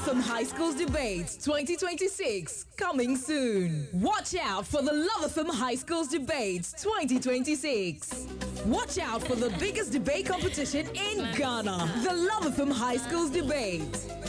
From High Schools Debates 2026, coming soon. Watch out for the Love from High Schools Debates 2026. Watch out for the biggest debate competition in Ghana, the Love from High Schools Debate.